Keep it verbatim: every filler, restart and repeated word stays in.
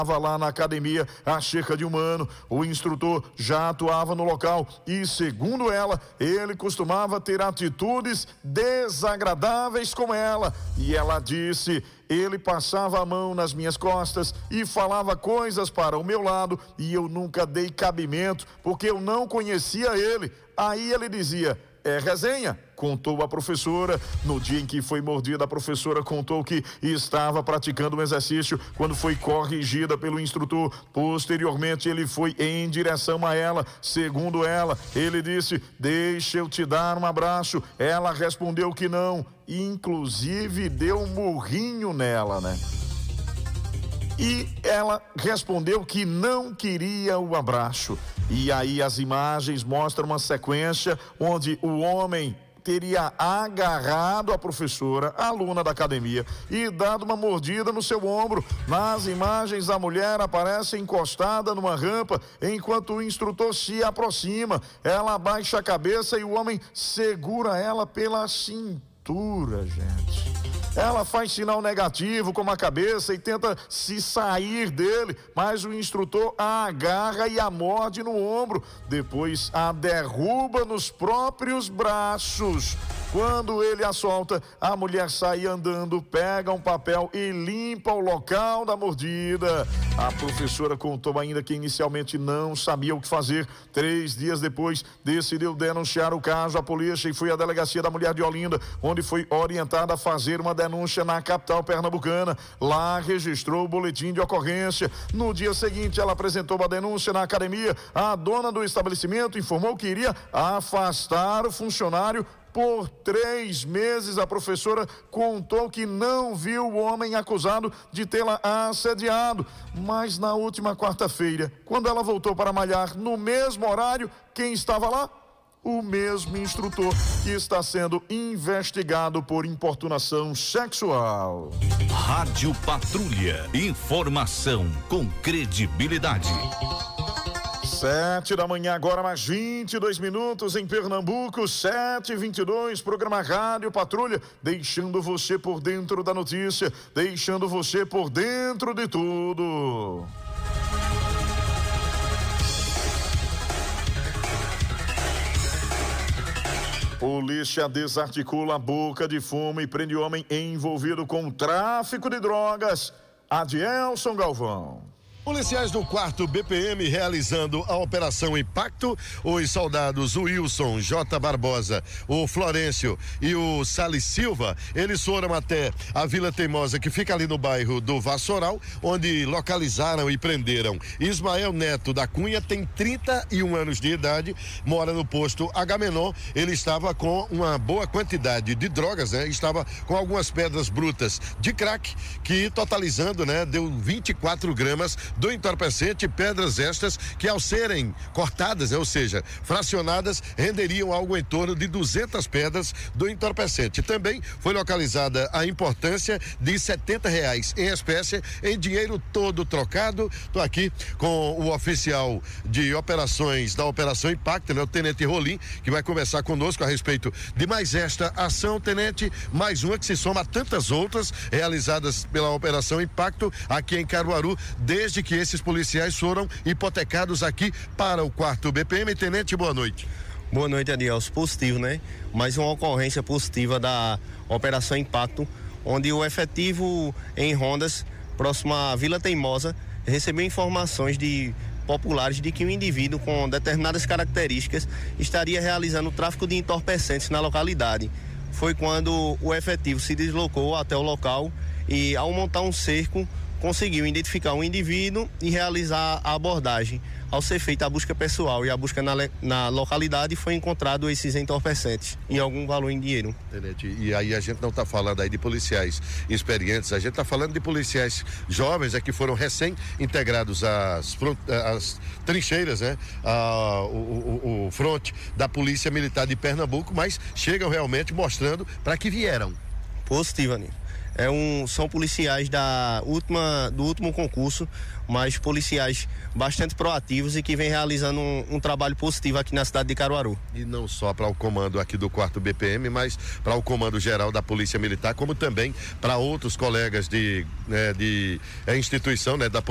Estava lá na academia há cerca de um ano. O instrutor já atuava no local e, segundo ela, ele costumava ter atitudes desagradáveis com ela. E ela disse: ele passava a mão nas minhas costas e falava coisas para o meu lado e eu nunca dei cabimento porque eu não conhecia ele. Aí ele dizia: é resenha, contou a professora. No dia em que foi mordida, a professora contou que estava praticando um exercício quando foi corrigida pelo instrutor. Posteriormente, ele foi em direção a ela. Segundo ela, ele disse: deixa eu te dar um abraço. Ela respondeu que não, inclusive deu um murrinho nela, né? E ela respondeu que não queria o abraço. E aí as imagens mostram uma sequência onde o homem teria agarrado a professora, a aluna da academia, e dado uma mordida no seu ombro. Nas imagens, a mulher aparece encostada numa rampa, enquanto o instrutor se aproxima. Ela abaixa a cabeça e o homem segura ela pela cintura, gente. Ela faz sinal negativo com a cabeça e tenta se sair dele, mas o instrutor a agarra e a morde no ombro. Depois a derruba nos próprios braços. Quando ele a solta, a mulher sai andando, pega um papel e limpa o local da mordida. A professora contou ainda que inicialmente não sabia o que fazer. Três dias depois, decidiu denunciar o caso à polícia e foi à delegacia da mulher de Olinda, onde foi orientada a fazer uma denúncia na capital pernambucana. Lá registrou o boletim de ocorrência. No dia seguinte, ela apresentou uma denúncia na academia. A dona do estabelecimento informou que iria afastar o funcionário por três meses. A professora contou que não viu o homem acusado de tê-la assediado. Mas na última quarta-feira, quando ela voltou para malhar no mesmo horário, quem estava lá? O mesmo instrutor, que está sendo investigado por importunação sexual. Rádio Patrulha. Informação com credibilidade. Sete da manhã, agora mais vinte e dois minutos em Pernambuco, sete e vinte e dois, programa Rádio Patrulha, deixando você por dentro da notícia, deixando você por dentro de tudo. Polícia desarticula a boca de fumo e prende homem envolvido com tráfico de drogas. Adielson Galvão. Policiais do quarto B P M realizando a Operação Impacto. Os soldados Wilson J. Barbosa, o Florencio e o Salles Silva, eles foram até a Vila Teimosa, que fica ali no bairro do Vassoural, onde localizaram e prenderam Ismael Neto da Cunha, tem trinta e um anos de idade, mora no posto Agamenon. Ele estava com uma boa quantidade de drogas, né? Estava com algumas pedras brutas de crack, que totalizando, né, deu vinte e quatro gramas do entorpecente, pedras estas que, ao serem cortadas, né, ou seja, fracionadas, renderiam algo em torno de duzentas pedras do entorpecente. Também foi localizada a importância de setenta reais em espécie, em dinheiro todo trocado. Estou aqui com o oficial de operações da Operação Impacto, né, o Tenente Rolim, que vai conversar conosco a respeito de mais esta ação. Tenente, mais uma que se soma a tantas outras realizadas pela Operação Impacto aqui em Caruaru, desde que esses policiais foram hipotecados aqui para o quarto B P M. Tenente, boa noite. Boa noite, Adielson. Positivo, né? Mais uma ocorrência positiva da Operação Impacto, onde o efetivo em rondas, próximo à Vila Teimosa, recebeu informações de populares de que um indivíduo com determinadas características estaria realizando o tráfico de entorpecentes na localidade. Foi quando o efetivo se deslocou até o local e, ao montar um cerco, conseguiu identificar um indivíduo e realizar a abordagem. Ao ser feita a busca pessoal e a busca na, na localidade, foi encontrado esses entorpecentes e algum valor em dinheiro. Tenente, e aí a gente não está falando aí de policiais experientes, a gente está falando de policiais jovens, é, que foram recém-integrados às, às trincheiras, né? A, o, o, o fronte da Polícia Militar de Pernambuco, mas chegam realmente mostrando para que vieram. Positivo, Aninho. É um, são policiais da última, do último concurso, mas policiais bastante proativos e que vem realizando um, um trabalho positivo aqui na cidade de Caruaru. E não só para o comando aqui do quarto B P M, mas para o comando geral da Polícia Militar, como também para outros colegas de, né, de é, instituição, né, da